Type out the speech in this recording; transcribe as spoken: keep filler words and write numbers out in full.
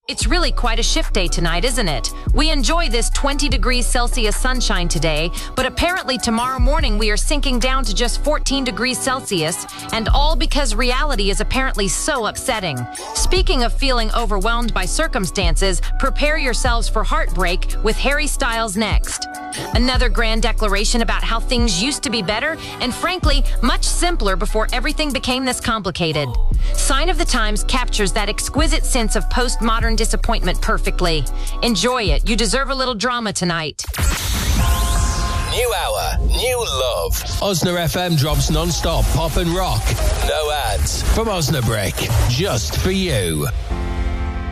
It's really quite a shift day tonight, isn't it? We enjoy this twenty degrees Celsius sunshine today, but apparently tomorrow morning we are sinking down to just fourteen degrees Celsius, and all because reality is apparently so upsetting. Speaking of feeling overwhelmed by circumstances, prepare yourselves for heartbreak with Harry Styles next. Another grand declaration about how things used to be better and, frankly, much simpler before everything became this complicated. Sign of the Times captures that exquisite sense of postmodern disappointment perfectly. Enjoy it. You deserve a little drama tonight. New hour, new love. Osna F M drops non-stop pop and rock. No ads from Osnabrick. Just for you.